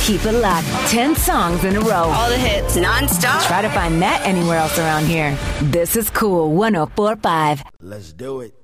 Keep it locked. 10 songs in a row. All the hits, nonstop. Try to find that anywhere else around here. This is Cool 104.5. Let's do it.